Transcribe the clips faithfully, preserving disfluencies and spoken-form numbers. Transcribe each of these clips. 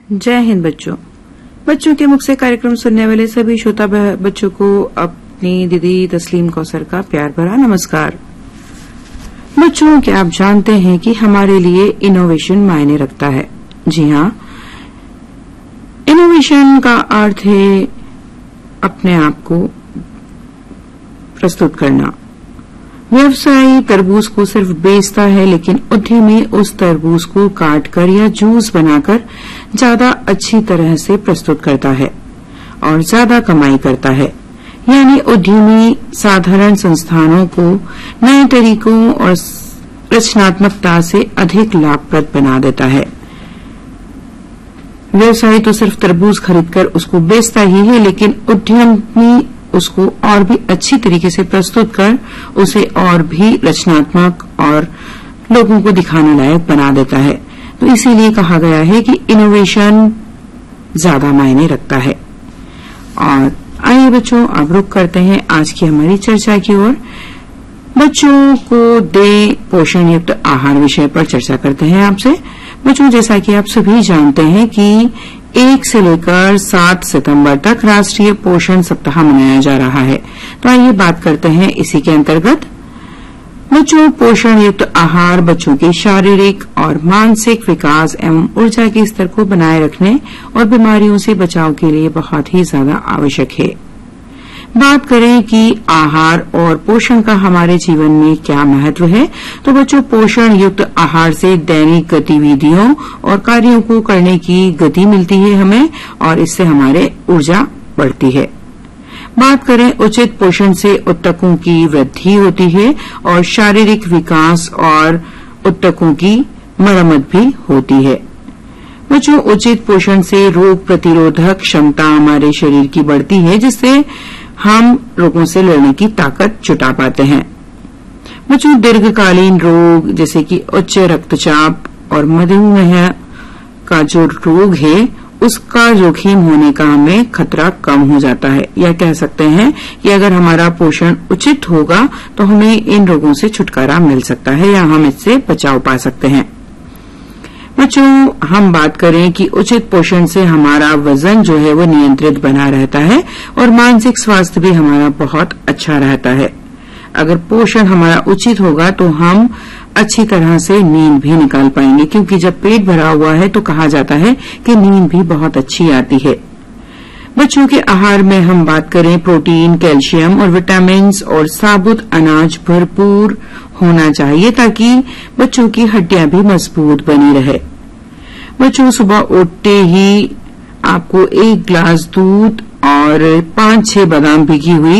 जय हिंद बच्चों। बच्चों के मुख से कार्यक्रम सुनने वाले सभी श्रोता बच्चों को अपनी दीदी तस्लीम कौसर का प्यार भरा नमस्कार। बच्चों, क्या आप जानते हैं कि हमारे लिए इनोवेशन मायने रखता है? जी हाँ, इनोवेशन का अर्थ है अपने आप को प्रस्तुत करना। व्यवसायी तरबूज को सिर्फ बेचता है, लेकिन उद्यमी उस तरबूज को काटकर या जूस बनाकर ज्यादा अच्छी तरह से प्रस्तुत करता है और ज्यादा कमाई करता है। यानी उद्यमी साधारण संस्थानों को नए तरीकों और रचनात्मकता से अधिक लाभप्रद बना देता है। व्यवसायी तो सिर्फ तरबूज खरीदकर उसको बेचता ही है, लेकिन उद्यमी उसको और भी अच्छी तरीके से प्रस्तुत कर उसे और भी रचनात्मक और लोगों को दिखाने लायक बना देता है। तो इसीलिए कहा गया है कि इनोवेशन ज्यादा मायने रखता है। और आइए बच्चों, अब रुक करते हैं आज की हमारी चर्चा की ओर। बच्चों को दे पोषण युक्त आहार विषय पर चर्चा करते हैं आपसे। बच्चों, जैसा कि आप सभी जानते हैं कि एक से लेकर सात सितंबर तक राष्ट्रीय पोषण सप्ताह मनाया जा रहा है। तो आइए बात करते हैं इसी के अंतर्गत। बच्चों, पोषण युक्त आहार बच्चों के शारीरिक और मानसिक विकास एवं ऊर्जा के स्तर को बनाए रखने और बीमारियों से बचाव के लिए बहुत ही ज्यादा आवश्यक है। बात करें कि आहार और पोषण का हमारे जीवन में क्या महत्व है, तो बच्चों, पोषण युक्त आहार से दैनिक गतिविधियों और कार्यों को करने की गति मिलती है हमें, और इससे हमारे ऊर्जा बढ़ती है। बात करें उचित पोषण से ऊतकों की वृद्धि होती है और शारीरिक विकास और ऊतकों की मरम्मत भी होती है। बच्चों, उचित पोषण से रोग प्रतिरोधक क्षमता हमारे शरीर की बढ़ती है, जिससे हम रोगों से लड़ने की ताकत जुटा पाते हैं। बच्चों, दीर्घकालीन रोग जैसे कि उच्च रक्तचाप और मधुमेह का जो रोग है, उसका जोखिम होने का हमें खतरा कम हो जाता है। या कह सकते हैं कि अगर हमारा पोषण उचित होगा तो हमें इन रोगों से छुटकारा मिल सकता है या हम इससे बचाव पा सकते हैं। बच्चों, हम बात करें कि उचित पोषण से हमारा वजन जो है वो नियंत्रित बना रहता है और मानसिक स्वास्थ्य भी हमारा बहुत अच्छा रहता है। अगर पोषण हमारा उचित होगा तो हम अच्छी तरह से नींद भी निकाल पाएंगे, क्योंकि जब पेट भरा हुआ है तो कहा जाता है कि नींद भी बहुत अच्छी आती है। बच्चों के आहार में हम बात करें, प्रोटीन, कैल्शियम और विटामिन और साबुत अनाज भरपूर होना चाहिए ताकि बच्चों की हड्डियां भी मजबूत बनी रहे। बच्चों, सुबह उठते ही आपको एक गिलास दूध और पांच छह बादाम भिगी हुई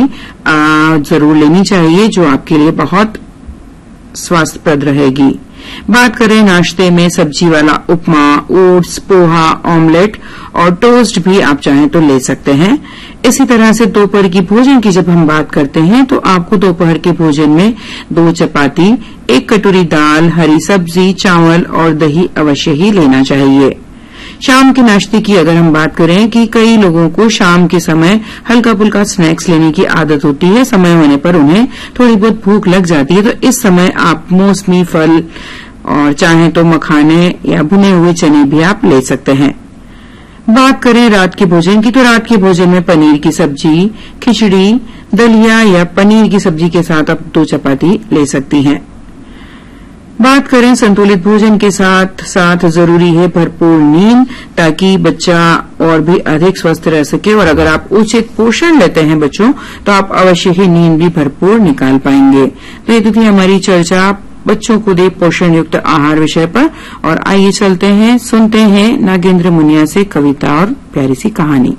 जरूर लेनी चाहिए, जो आपके लिए बहुत स्वास्थ्यप्रद रहेगी। बात करें नाश्ते में, सब्जी वाला उपमा, ओट्स, पोहा, ऑमलेट और टोस्ट भी आप चाहें तो ले सकते हैं। इसी तरह से दोपहर की भोजन की जब हम बात करते हैं तो आपको दोपहर के भोजन में दो चपाती, एक कटोरी दाल, हरी सब्जी, चावल और दही अवश्य ही लेना चाहिए। शाम के नाश्ते की अगर हम बात करें कि कई लोगों को शाम के समय हल्का फुल्का स्नैक्स लेने की आदत होती है, समय होने पर उन्हें थोड़ी बहुत भूख लग जाती है, तो इस समय आप मौसमी फल और चाहे तो मखाने या भुने हुए चने भी आप ले सकते हैं। बात करें रात के भोजन की, तो रात के भोजन में पनीर की सब्जी, खिचड़ी, दलिया या पनीर की सब्जी के साथ आप दो चपाती ले सकती हैं। बात करें संतुलित भोजन के साथ साथ जरूरी है भरपूर नींद, ताकि बच्चा और भी अधिक स्वस्थ रह सके। और अगर आप उचित पोषण लेते हैं बच्चों, तो आप अवश्य ही नींद भी भरपूर निकाल पाएंगे। तो ये थी हमारी चर्चा बच्चों को दे पोषण युक्त आहार विषय पर। और आइए चलते हैं, सुनते हैं नागेंद्र मुनिया से कविता और प्यारी सी कहानी।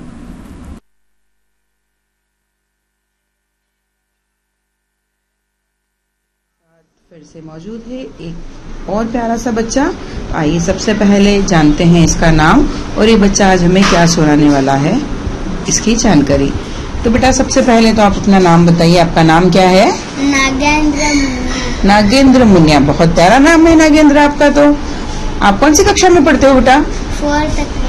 फिर से मौजूद है एक और प्यारा सा बच्चा। आइए सबसे पहले जानते हैं इसका नाम, और ये बच्चा आज हमें क्या सुनाने वाला है, इसकी जानकारी। तो बेटा, सबसे पहले तो आप अपना नाम बताइए। आपका नाम क्या है? नागेंद्र मुनिया। नागेंद्र मुनिया, बहुत प्यारा नाम है नागेंद्र आपका। तो आप कौन सी कक्षा में पढ़ते हो बेटा? फोर्थ।